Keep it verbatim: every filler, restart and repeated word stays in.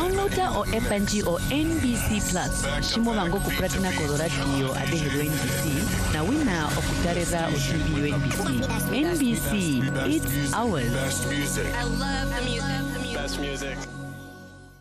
downloada o epanji o N B C Plus shimo mango kupratina kolo radio adehelo N B C na wina okutareza otubi N B C. N B C, it's ours. Best music. I love the music. Best music.